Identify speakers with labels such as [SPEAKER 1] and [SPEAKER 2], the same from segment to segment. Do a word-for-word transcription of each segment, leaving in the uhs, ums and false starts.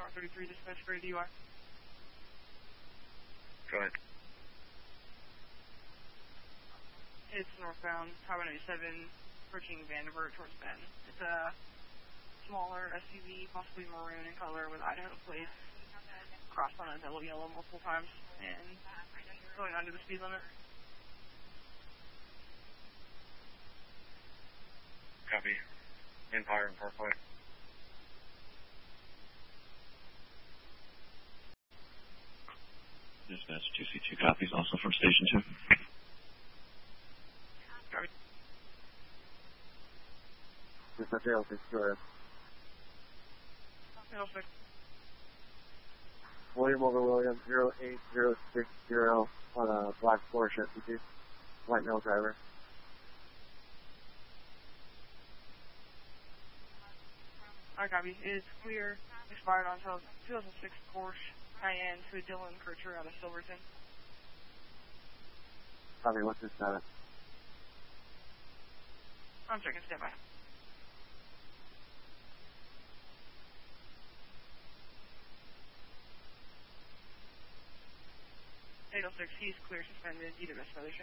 [SPEAKER 1] R thirty-three dispatch for a D U I.
[SPEAKER 2] Go ahead.
[SPEAKER 1] It's northbound, Highway ninety-seven, approaching Vanderbilt towards Bend. It's a smaller S U V, possibly maroon in color with Idaho plates, crossed on a double yellow multiple times, and going under the speed limit.
[SPEAKER 2] Copy. Empire and Parkway.
[SPEAKER 3] Dispatch two C two copies, also from Station two.
[SPEAKER 2] Copy.
[SPEAKER 4] Dispatch eight oh six, go ahead.
[SPEAKER 1] eight oh six.
[SPEAKER 4] William over William, zero eight zero six zero on a black Porsche S U V. White male driver.
[SPEAKER 1] Alright, copy. It is clear, expired on two thousand six Porsche Cayenne to Dylan Kircher out of Silverton.
[SPEAKER 4] Copy, what's his status?
[SPEAKER 1] I'm checking, stand by. eight oh six, he's clear, suspended, due to investigation.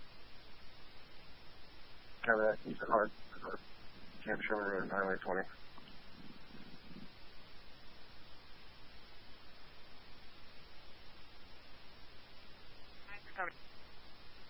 [SPEAKER 4] Copy that, he's at hard. Camp Sherman Road, Highway twenty.